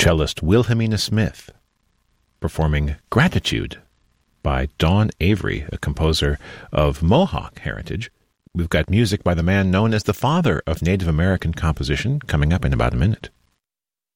cellist Wilhelmina Smith performing Gratitude by Don Avery, a composer of Mohawk heritage. We've got music by the man known as the father of Native American composition coming up in about a minute.